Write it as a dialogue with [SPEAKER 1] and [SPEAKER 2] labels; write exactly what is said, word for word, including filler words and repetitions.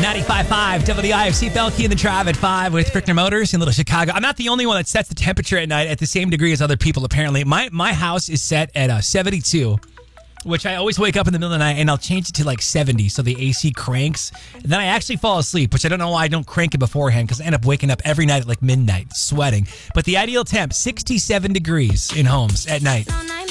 [SPEAKER 1] ninety-five point five W I F C, Belkey in the Drive at five with Frickner Motors in Little Chicago. I'm not the only one that sets the temperature at night at the same degree as other people, apparently. My my house is set at uh, seventy-two, which I always wake up in the middle of the night and I'll change it to like seventy so the A C cranks. And then I actually fall asleep, which I don't know why I don't crank it beforehand because I end up waking up every night at like midnight, sweating. But the ideal temp, sixty-seven degrees in homes at night.